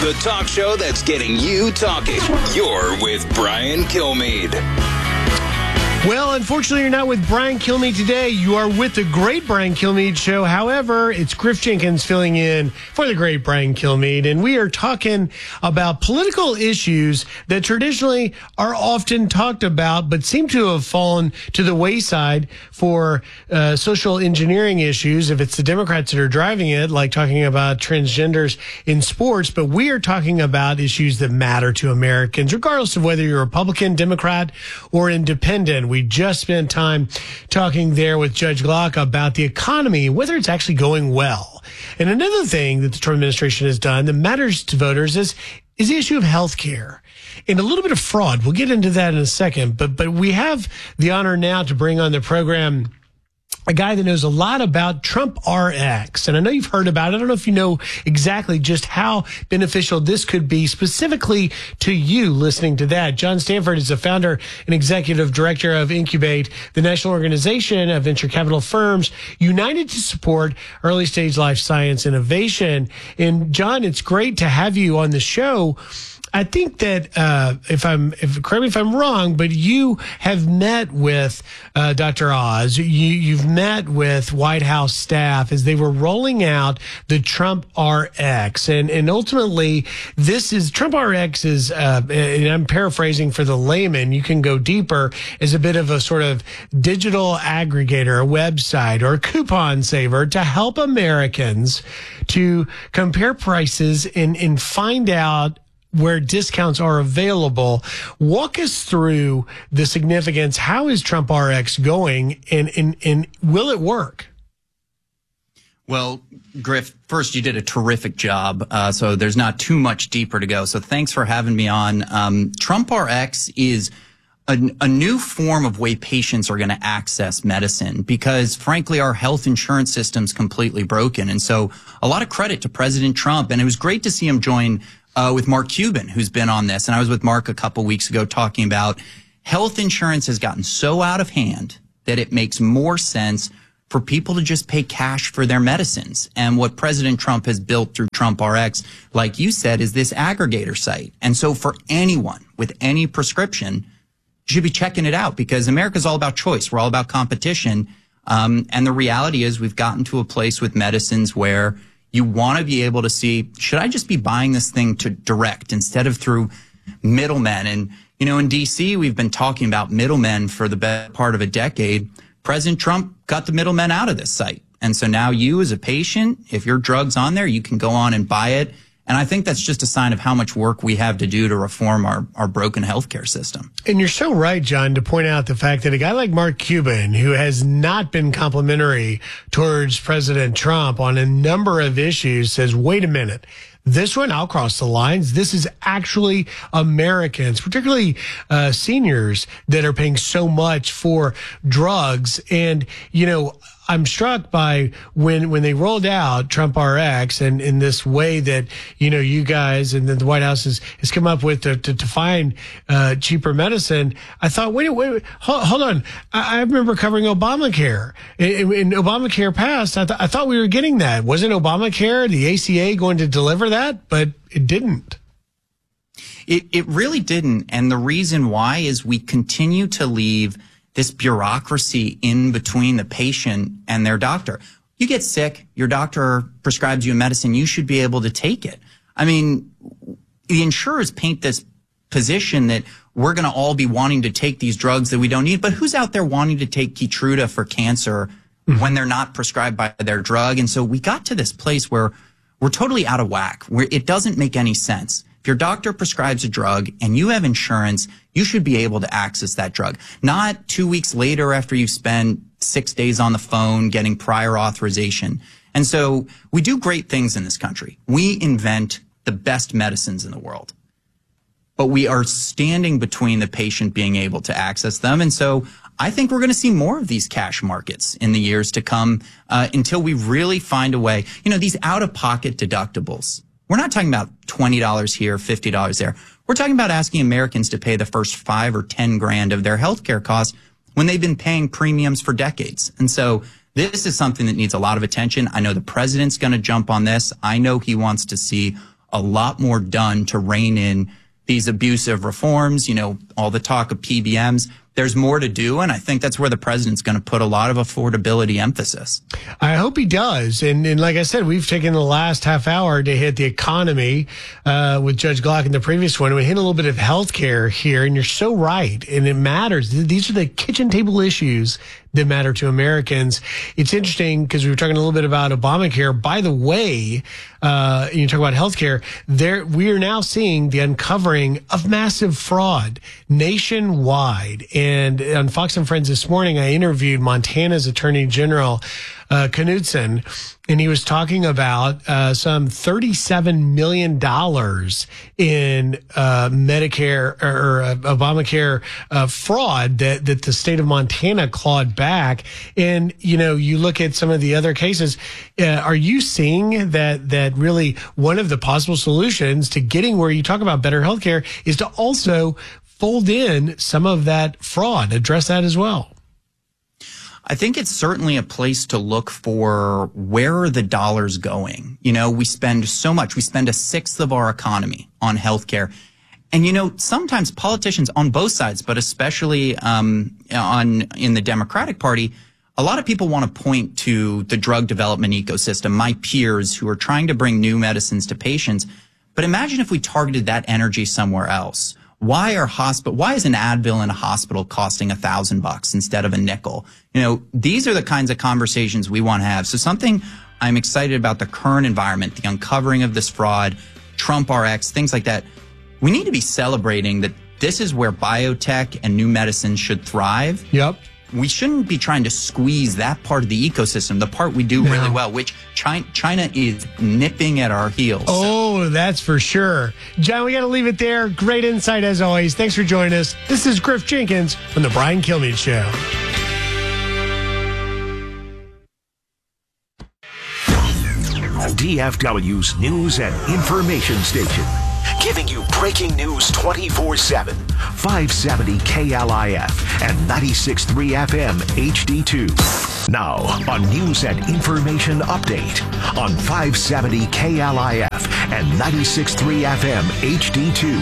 the talk show that's getting you talking. You're with Brian Kilmeade. Well, unfortunately, you're not with Brian Kilmeade today. You are with the great Brian Kilmeade show. However, it's Griff Jenkins filling in for the great Brian Kilmeade. And we are talking about political issues that traditionally are often talked about, but seem to have fallen to the wayside for social engineering issues. If it's the Democrats that are driving it, like talking about transgenders in sports, but we are talking about issues that matter to Americans, regardless of whether you're Republican, Democrat, or independent. We just spent time talking there with Judge Glock about the economy, whether it's actually going well. And another thing that the Trump administration has done that matters to voters is the issue of health care and a little bit of fraud. We'll get into that in a second. But we have the honor now to bring on the program a guy that knows a lot about Trump RX. And I know you've heard about it. I don't know if you know exactly just how beneficial this could be specifically to you listening to that. John Stanford is the founder and executive director of Incubate, the national organization of venture capital firms united to support early stage life science innovation. And John, it's great to have you on the show. I think that correct me if I'm wrong, but you have met with Dr. Oz. You've met with White House staff as they were rolling out the Trump RX, and ultimately this is Trump RX is, and I'm paraphrasing for the layman. You can go deeper, as a bit of a sort of digital aggregator, a website, or a coupon saver to help Americans to compare prices and find out where discounts are available. Walk us through the significance. How is Trump RX going, and will it work? Well, Griff, first, you did a terrific job, so there's not too much deeper to go. So thanks for having me on. Trump RX is a new form of way patients are going to access medicine because, frankly, our health insurance system's completely broken. And so a lot of credit to President Trump, and it was great to see him join with Mark Cuban, who's been on this. And I was with Mark a couple weeks ago talking about health insurance has gotten so out of hand that it makes more sense for people to just pay cash for their medicines. And what President Trump has built through Trump RX, like you said, is this aggregator site. And so for anyone with any prescription, you should be checking it out because America's all about choice. We're all about competition. And the reality is we've gotten to a place with medicines where you want to be able to see, should I just be buying this thing to direct instead of through middlemen? And, you know, in D.C., we've been talking about middlemen for the better part of a decade. President Trump got the middlemen out of this site. And so now you as a patient, if your drug's on there, you can go on and buy it. And I think that's just a sign of how much work we have to do to reform our broken healthcare system. And you're so right, John, to point out the fact that a guy like Mark Cuban, who has not been complimentary towards President Trump on a number of issues, says, wait a minute. This one, I'll cross the lines. This is actually Americans, particularly seniors, that are paying so much for drugs. And, you know, I'm struck by when they rolled out Trump RX and in this way that, you know, you guys and then the White House has come up with to find cheaper medicine. I thought, wait, hold on. I remember covering Obamacare. In Obamacare passed, I thought we were getting that. Wasn't Obamacare, the ACA, going to deliver that? But it didn't. It really didn't. And the reason why is we continue to leave this bureaucracy in between the patient and their doctor. You get sick, your doctor prescribes you a medicine, you should be able to take it. I mean, the insurers paint this position that we're going to all be wanting to take these drugs that we don't need, but who's out there wanting to take Keytruda for cancer when they're not prescribed by their drug? And so we got to this place where we're totally out of whack, where it doesn't make any sense. If your doctor prescribes a drug and you have insurance, you should be able to access that drug. Not 2 weeks later after you've spent 6 days on the phone getting prior authorization. And so we do great things in this country. We invent the best medicines in the world. But we are standing between the patient being able to access them. And so I think we're going to see more of these cash markets in the years to come until we really find a way. You know, these out-of-pocket deductibles. We're not talking about $20 here, $50 there. We're talking about asking Americans to pay the first 5 or 10 grand of their healthcare costs when they've been paying premiums for decades. And so this is something that needs a lot of attention. I know the president's going to jump on this. I know he wants to see a lot more done to rein in these abusive reforms, all the talk of PBMs. There's more to do, and I think that's where the president's going to put a lot of affordability emphasis. I hope he does. And like I said, we've taken the last half hour to hit the economy with Judge Glock in the previous one. We hit a little bit of healthcare here, and you're so right. And it matters. These are the kitchen table issues that matter to Americans. It's interesting because we were talking a little bit about Obamacare. By the way, you talk about healthcare, we are now seeing the uncovering of massive fraud nationwide. And on Fox and Friends this morning, I interviewed Montana's Attorney General, Knudsen, and he was talking about some $37 million in Medicare or Obamacare fraud that the state of Montana clawed back. And, you look at some of the other cases. Are you seeing that really one of the possible solutions to getting where you talk about better healthcare is to also fold in some of that fraud, address that as well? I think it's certainly a place to look for where are the dollars going. We spend so much. We spend 1/6 of our economy on healthcare. And, sometimes politicians on both sides, but especially in the Democratic Party, a lot of people want to point to the drug development ecosystem, my peers who are trying to bring new medicines to patients. But imagine if we targeted that energy somewhere else. Why is an Advil in a hospital costing $1,000 instead of a nickel? These are the kinds of conversations we want to have. So something I'm excited about the current environment, the uncovering of this fraud, Trump RX, things like that. We need to be celebrating that this is where biotech and new medicines should thrive. Yep. We shouldn't be trying to squeeze that part of the ecosystem, the part we do really well, which China is nipping at our heels. Oh, that's for sure. John, we got to leave it there. Great insight as always. Thanks for joining us. This is Griff Jenkins from The Brian Kilmeade Show. DFW's news and information station, giving you breaking news 24/7. 570 KLIF and 96.3 FM HD2. Now, a news and information update on 570 KLIF and 96.3 FM HD2.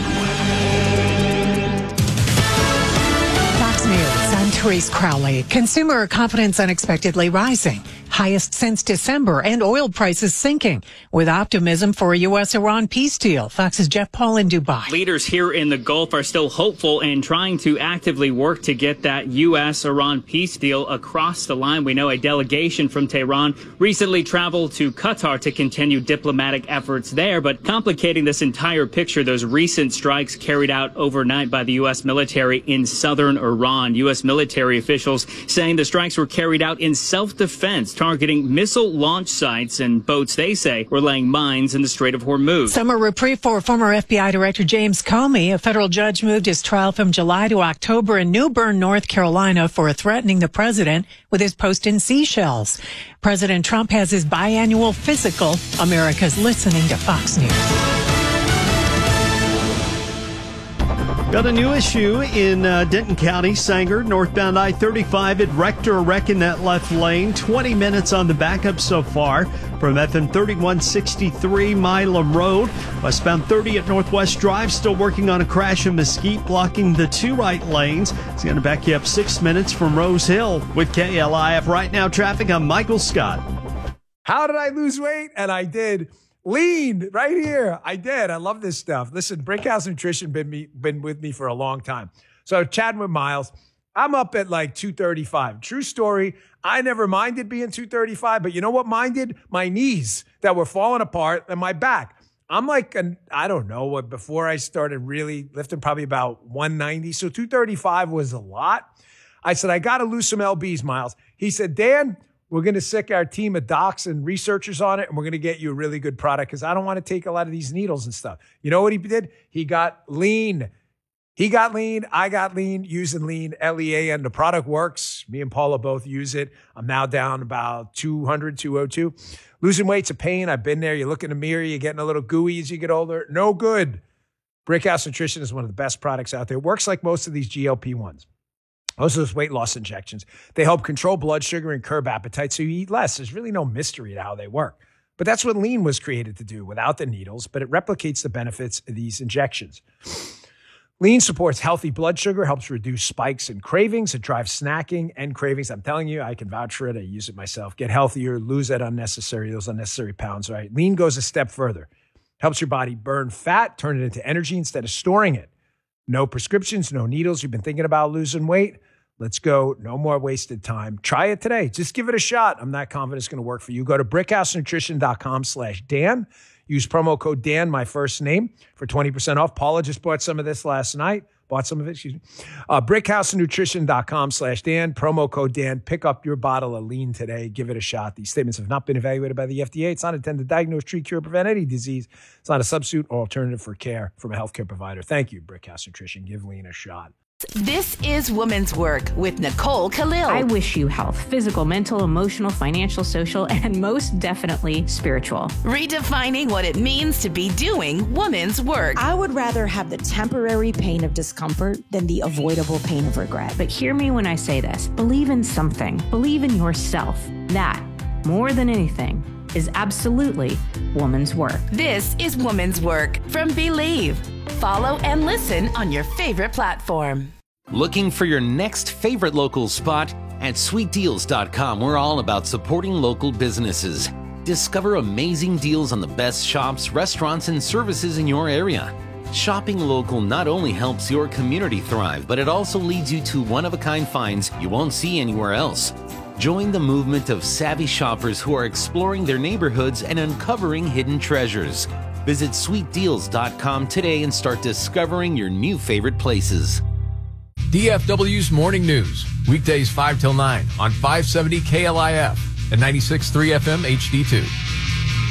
Fox News, I'm Therese Crowley. Consumer confidence unexpectedly rising. Highest since December, and oil prices sinking, with optimism for a U.S.-Iran peace deal. Fox's Jeff Paul in Dubai. Leaders here in the Gulf are still hopeful and trying to actively work to get that U.S.-Iran peace deal across the line. We know a delegation from Tehran recently traveled to Qatar to continue diplomatic efforts there, but complicating this entire picture, those recent strikes carried out overnight by the U.S. military in southern Iran. U.S. military officials saying the strikes were carried out in self-defense, targeting missile launch sites and boats they say were laying mines in the Strait of Hormuz. Summer reprieve for former FBI Director James Comey. A federal judge moved his trial from July to October in New Bern, North Carolina, for threatening the president with his post in seashells. President Trump has his biannual physical. America's listening to Fox News. Got a new issue in Denton County, Sanger, northbound I-35. It wrecked or wreck in that left lane. 20 minutes on the backup so far from FM 3163 Milam Road. Westbound 30 at Northwest Drive, still working on a crash in Mesquite, blocking the two right lanes. It's going to back you up 6 minutes from Rose Hill. With KLIF right now, traffic, I'm Michael Scott. How did I lose weight? And I did. Lean right here. I did. I love this stuff. Listen, Brinkhouse Nutrition been with me for a long time. So chatting with Miles, I'm up at like 235. True story. I never minded being 235, but you know what minded? My knees that were falling apart and my back. I'm like, I don't know what, before I started really lifting, probably about 190. So 235 was a lot. I said, I got to lose some LBs, Miles. He said, Dan, we're going to sick our team of docs and researchers on it, and we're going to get you a really good product because I don't want to take a lot of these needles and stuff. You know what he did? He got lean. He got lean. I got lean using lean, LEA, and the product works. Me and Paula both use it. I'm now down about 200, 202. Losing weight's a pain. I've been there. You look in the mirror, you're getting a little gooey as you get older. No good. Brickhouse Nutrition is one of the best products out there. It works like most of these GLP-1s. Most of those weight loss injections, they help control blood sugar and curb appetite so you eat less. There's really no mystery to how they work. But that's what lean was created to do without the needles, but it replicates the benefits of these injections. Lean supports healthy blood sugar, helps reduce spikes and cravings. It drives snacking and cravings. I'm telling you, I can vouch for it. I use it myself. Get healthier, lose those unnecessary pounds, right? Lean goes a step further. Helps your body burn fat, turn it into energy instead of storing it. No prescriptions, no needles. You've been thinking about losing weight? Let's go. No more wasted time. Try it today. Just give it a shot. I'm not confident it's going to work for you. Go to brickhousenutrition.com/Dan. Use promo code Dan, my first name, for 20% off. Paula just bought some of this last night. Brickhousenutrition.com/Dan. Promo code Dan. Pick up your bottle of lean today. Give it a shot. These statements have not been evaluated by the FDA. It's not intended to diagnose, treat, cure, prevent any disease. It's not a substitute or alternative for care from a healthcare provider. Thank you, Brickhouse Nutrition. Give lean a shot. This is Women's Work with Nicole Khalil. I wish you health, physical, mental, emotional, financial, social, and most definitely spiritual. Redefining what it means to be doing women's work. I would rather have the temporary pain of discomfort than the avoidable pain of regret. But hear me when I say this. Believe in something. Believe in yourself. That, more than anything, is absolutely woman's work. This is Woman's Work from Believe. Follow and listen on your favorite platform. Looking for your next favorite local spot? At sweetdeals.com, we're all about supporting local businesses. Discover amazing deals on the best shops, restaurants, and services in your area. Shopping local not only helps your community thrive, but it also leads you to one-of-a-kind finds you won't see anywhere else. Join the movement of savvy shoppers who are exploring their neighborhoods and uncovering hidden treasures. Visit sweetdeals.com today and start discovering your new favorite places. DFW's Morning News, weekdays 5 till 9 on 570 KLIF and 96.3 FM HD2.